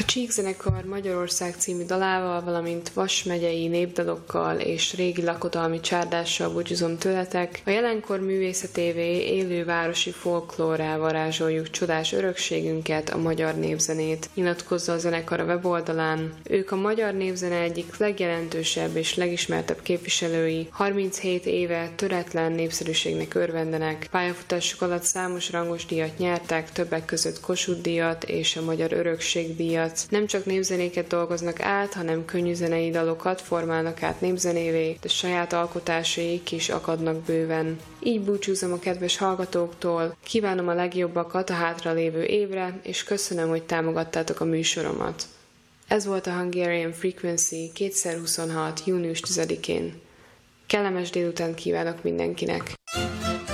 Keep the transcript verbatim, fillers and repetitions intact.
Csík zenekar Magyarország című dalával, valamint Vas megyei népdalokkal és régi lakodalmi csárdással búcsúzom tőletek. A jelenkor művészetévé élő városi folklórrá varázsoljuk csodás örökségünket, a magyar népzenét, nyilatkozza a zenekar a weboldalán. Ők a magyar népzene egyik legjelentősebb és legismertebb képviselői, harminchét éve töretlen népszerűségnek örvendenek. Pályafutásuk alatt számos rangos díjat nyertek, többek között Kossuth díjat és a Magyar Örökség díjat. Nem csak népzenéket dolgoznak át, hanem könnyűzenei dalokat formálnak át népzenévé, de saját alkotásaik is akadnak bőven. Így búcsúzom a kedves hallgatóktól, kívánom a legjobbakat a hátralévő évre, és köszönöm, hogy támogattátok a műsoromat. Ez volt a Hungarian Frequency kétezer-huszonhat. június tizedikén. Kellemes délutánt kívánok mindenkinek!